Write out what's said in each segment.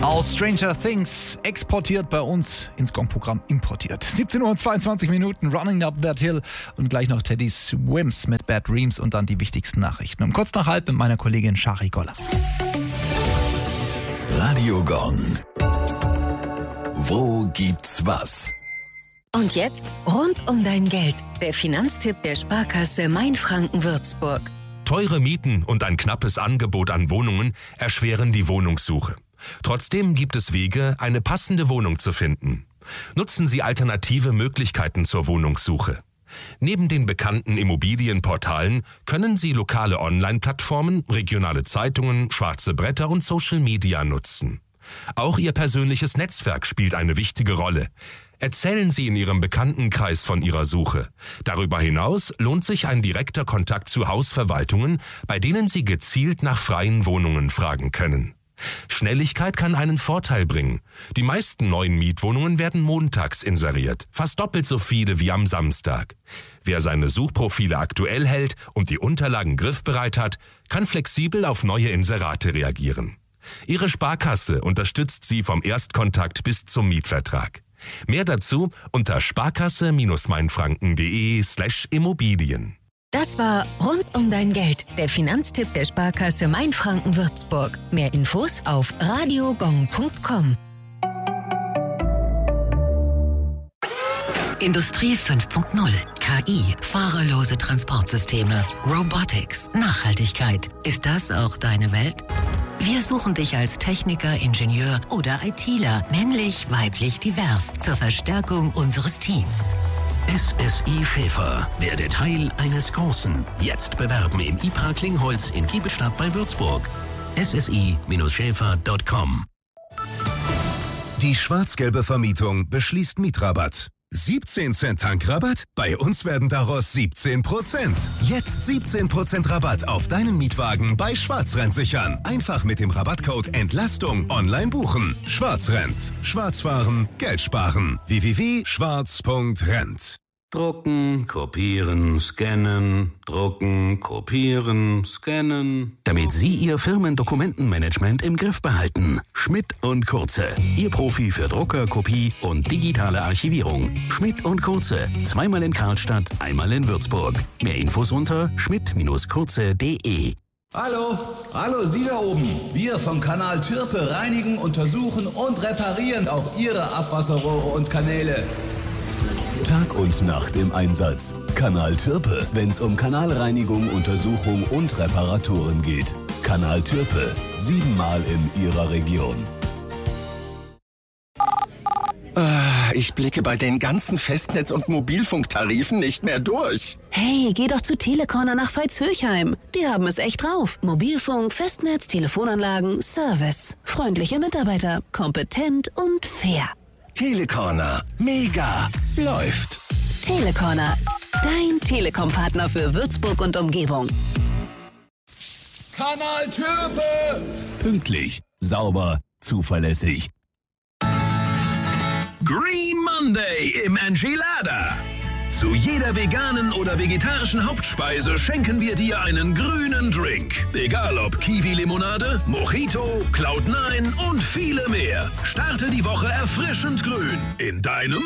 Aus Stranger Things, exportiert bei uns, ins Gong-Programm importiert. 17:22 Minuten, Running Up That Hill und gleich noch Teddy Swims mit Bad Dreams und dann die wichtigsten Nachrichten. Um kurz nach halb mit meiner Kollegin Shari Goller. Radio Gong. Wo gibt's was? Und jetzt rund um dein Geld. Der Finanztipp der Sparkasse Mainfranken-Würzburg. Teure Mieten und ein knappes Angebot an Wohnungen erschweren die Wohnungssuche. Trotzdem gibt es Wege, eine passende Wohnung zu finden. Nutzen Sie alternative Möglichkeiten zur Wohnungssuche. Neben den bekannten Immobilienportalen können Sie lokale Online-Plattformen, regionale Zeitungen, schwarze Bretter und Social Media nutzen. Auch Ihr persönliches Netzwerk spielt eine wichtige Rolle. Erzählen Sie in Ihrem Bekanntenkreis von Ihrer Suche. Darüber hinaus lohnt sich ein direkter Kontakt zu Hausverwaltungen, bei denen Sie gezielt nach freien Wohnungen fragen können. Schnelligkeit kann einen Vorteil bringen. Die meisten neuen Mietwohnungen werden montags inseriert, fast doppelt so viele wie am Samstag. Wer seine Suchprofile aktuell hält und die Unterlagen griffbereit hat, kann flexibel auf neue Inserate reagieren. Ihre Sparkasse unterstützt Sie vom Erstkontakt bis zum Mietvertrag. Mehr dazu unter sparkasse-mainfranken.de/Immobilien. Das war Rund um dein Geld, der Finanztipp der Sparkasse Mainfranken-Würzburg. Mehr Infos auf radiogong.com. Industrie 5.0, KI, fahrerlose Transportsysteme, Robotics, Nachhaltigkeit. Ist das auch deine Welt? Wir suchen dich als Techniker, Ingenieur oder ITler, männlich, weiblich, divers, zur Verstärkung unseres Teams. SSI Schäfer. Werde Teil eines Großen. Jetzt bewerben im IPRA Klingholz in Giebelstadt bei Würzburg. SSI-Schäfer.com. Die schwarz-gelbe Vermietung beschließt Mietrabatt. 17 Cent Tankrabatt? Bei uns werden daraus 17%. Jetzt 17% Rabatt auf deinen Mietwagen bei Schwarzrent sichern. Einfach mit dem Rabattcode Entlastung online buchen. Schwarzrent. Schwarz fahren, Geld sparen. www.schwarz.rent. Drucken, kopieren, scannen, drucken, kopieren, scannen. Damit Sie Ihr Firmendokumentenmanagement im Griff behalten. Schmidt & Kurze. Ihr Profi für Drucker, Kopie und digitale Archivierung. Schmidt & Kurze. Zweimal in Karlstadt, einmal in Würzburg. Mehr Infos unter schmidt-kurze.de. Hallo, Sie da oben. Wir vom Kanal Türpe reinigen, untersuchen und reparieren auch Ihre Abwasserrohre und Kanäle. Tag und Nacht im Einsatz. Kanal Türpe, wenn's um Kanalreinigung, Untersuchung und Reparaturen geht. Kanal Türpe, 7-mal in Ihrer Region. Ich blicke bei den ganzen Festnetz- und Mobilfunktarifen nicht mehr durch. Hey, geh doch zu Telecorner nach Veitshöchheim. Die haben es echt drauf. Mobilfunk, Festnetz, Telefonanlagen, Service. Freundliche Mitarbeiter, kompetent und fair. Telecorner. Mega. Läuft. Telecorner. Dein Telekom-Partner für Würzburg und Umgebung. Kanal Türpe! Pünktlich, sauber, zuverlässig. Green Monday im Enchilada. Zu jeder veganen oder vegetarischen Hauptspeise schenken wir dir einen grünen Drink. Egal ob Kiwi-Limonade, Mojito, Cloud9 und viele mehr. Starte die Woche erfrischend grün in deinem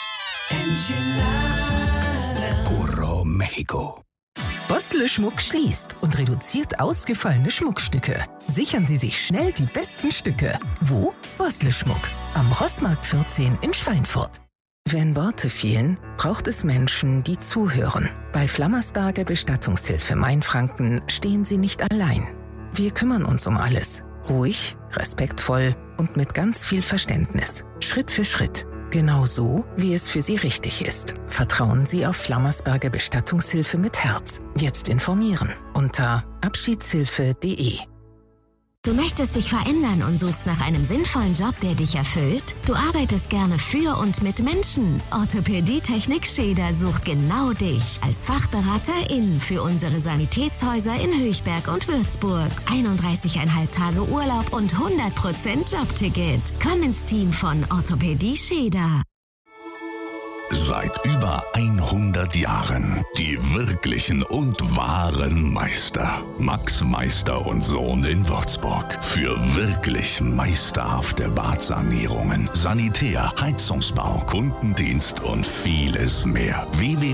Enchilada. Puro Mexico. Bosle Schmuck schließt und reduziert ausgefallene Schmuckstücke. Sichern Sie sich schnell die besten Stücke. Wo? Bosle Schmuck. Am Rossmarkt 14 in Schweinfurt. Wenn Worte fehlen, braucht es Menschen, die zuhören. Bei Flammersberger Bestattungshilfe Mainfranken stehen Sie nicht allein. Wir kümmern uns um alles. Ruhig, respektvoll und mit ganz viel Verständnis. Schritt für Schritt. Genau so, wie es für Sie richtig ist. Vertrauen Sie auf Flammersberger Bestattungshilfe mit Herz. Jetzt informieren unter abschiedshilfe.de. Du möchtest dich verändern und suchst nach einem sinnvollen Job, der dich erfüllt? Du arbeitest gerne für und mit Menschen. Orthopädie-Technik Scheder sucht genau dich als Fachberaterin für unsere Sanitätshäuser in Höchberg und Würzburg. 31,5 Tage Urlaub und 100% Jobticket. Komm ins Team von Orthopädie Scheder. Seit über 100 Jahren. Die wirklichen und wahren Meister. Max Meister und Sohn in Würzburg. Für wirklich meisterhafte Badsanierungen, Sanitär, Heizungsbau, Kundendienst und vieles mehr.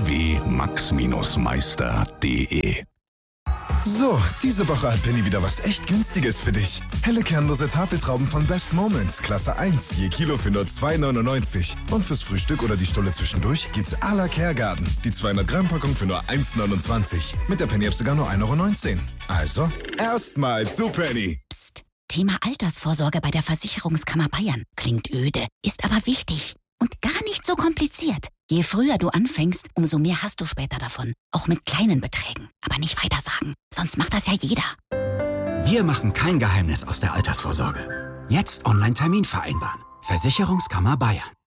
www.max-meister.de. So, diese Woche hat Penny wieder was echt Günstiges für dich. Helle kernlose Tafeltrauben von Best Moments, Klasse 1, je Kilo für nur 2,99. Und fürs Frühstück oder die Stulle zwischendurch gibt's à la Kergarten. Die 200 Gramm Packung für nur 1,29. Mit der Penny-App sogar nur 1,19 €. Also, erstmal zu Penny. Psst, Thema Altersvorsorge bei der Versicherungskammer Bayern. Klingt öde, ist aber wichtig. Und gar nicht so kompliziert. Je früher du anfängst, umso mehr hast du später davon. Auch mit kleinen Beträgen. Aber nicht weiter sagen, sonst macht das ja jeder. Wir machen kein Geheimnis aus der Altersvorsorge. Jetzt Online-Termin vereinbaren. Versicherungskammer Bayern.